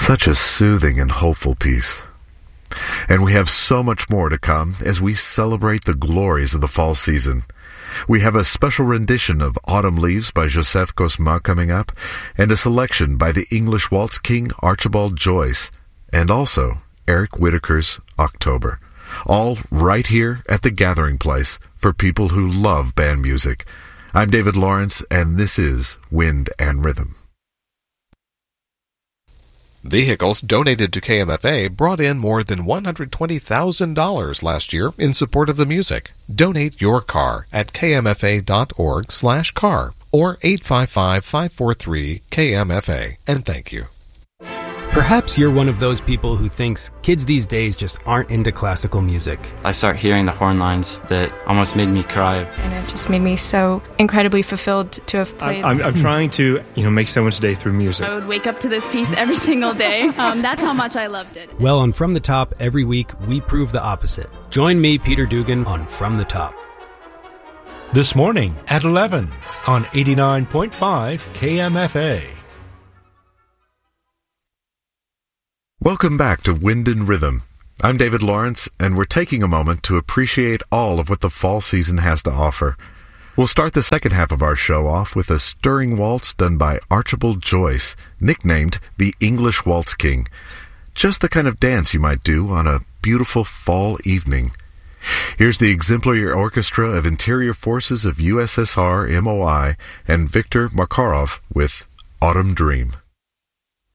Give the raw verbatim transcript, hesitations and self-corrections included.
Such a soothing and hopeful piece. And we have so much more to come as we celebrate the glories of the fall season. We have a special rendition of Autumn Leaves by Joseph Gosma coming up, and a selection by the English waltz king Archibald Joyce, and also Eric Whitacre's October. All right here at the Gathering Place for people who love band music. I'm David Lawrence, and this is Wind and Rhythm. Vehicles donated to K M F A brought in more than one hundred twenty thousand dollars last year in support of the music. Donate your car at kmfa.org slash car or eight five five, five four three, K M F A. And thank you. Perhaps you're one of those people who thinks kids these days just aren't into classical music. I start hearing the horn lines that almost made me cry. And it just made me so incredibly fulfilled to have played. I'm, I'm trying to, you know, make someone's day through music. I would wake up to this piece every single day. Um, that's how much I loved it. Well, on From the Top, every week, we prove the opposite. Join me, Peter Dugan, on From the Top. This morning at eleven on eighty-nine point five K M F A. Welcome back to Wind and Rhythm. I'm David Lawrence, and we're taking a moment to appreciate all of what the fall season has to offer. We'll start the second half of our show off with a stirring waltz done by Archibald Joyce, nicknamed the English Waltz King. Just the kind of dance you might do on a beautiful fall evening. Here's the exemplary orchestra of Interior Forces of U S S R M O I and Viktor Makarov with Autumn Dream.